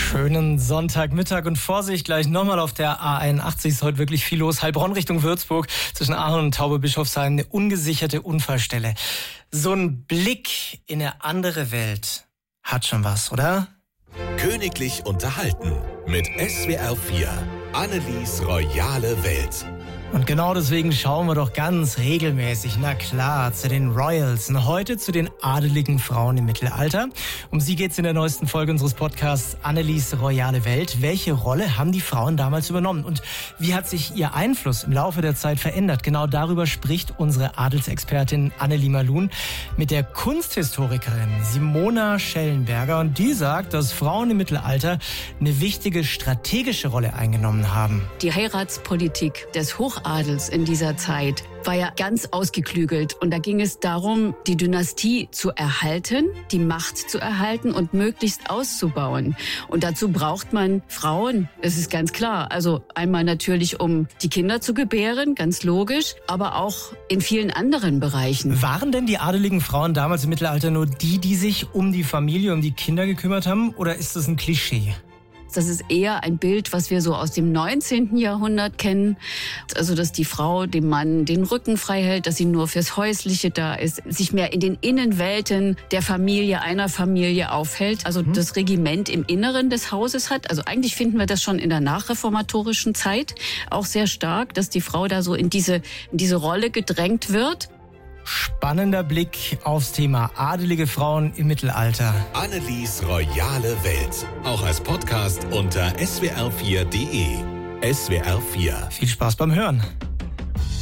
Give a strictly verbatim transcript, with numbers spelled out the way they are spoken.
Schönen Sonntagmittag und Vorsicht, gleich nochmal auf der A einundachtzig ist heute wirklich viel los. Heilbronn Richtung Würzburg, zwischen Aachen und Tauberbischofsheim, eine ungesicherte Unfallstelle. So ein Blick in eine andere Welt hat schon was, oder? Königlich unterhalten mit S W R vier. Annelies royale Welt. Und genau deswegen schauen wir doch ganz regelmäßig, na klar, zu den Royals. Und heute zu den adeligen Frauen im Mittelalter. Um sie geht's in der neuesten Folge unseres Podcasts Annelies royale Welt. Welche Rolle haben die Frauen damals übernommen? Und wie hat sich ihr Einfluss im Laufe der Zeit verändert? Genau darüber spricht unsere Adelsexpertin Annelie Malun mit der Kunsthistorikerin Simona Schellenberger. Und die sagt, dass Frauen im Mittelalter eine wichtige strategische Rolle eingenommen haben. Die Heiratspolitik des Hochadels in dieser Zeit war ja ganz ausgeklügelt. Und da ging es darum, die Dynastie zu erhalten, die Macht zu erhalten und möglichst auszubauen. Und dazu braucht man Frauen, das ist ganz klar. Also einmal natürlich, um die Kinder zu gebären, ganz logisch, aber auch in vielen anderen Bereichen. Waren denn die adeligen Frauen damals im Mittelalter nur die, die sich um die Familie, um die Kinder gekümmert haben? Oder ist das ein Klischee? Das ist eher ein Bild, was wir so aus dem neunzehnten Jahrhundert kennen. Also, dass die Frau dem Mann den Rücken frei hält, dass sie nur fürs Häusliche da ist, sich mehr in den Innenwelten der Familie, einer Familie aufhält. Also mhm. das Regiment im Inneren des Hauses hat. Also eigentlich finden wir das schon in der nachreformatorischen Zeit auch sehr stark, dass die Frau da so in diese, in diese Rolle gedrängt wird. Spannender Blick aufs Thema adelige Frauen im Mittelalter. Annelies royale Welt. Auch als Podcast unter S W R vier Punkt D E. S W R vier. Viel Spaß beim Hören.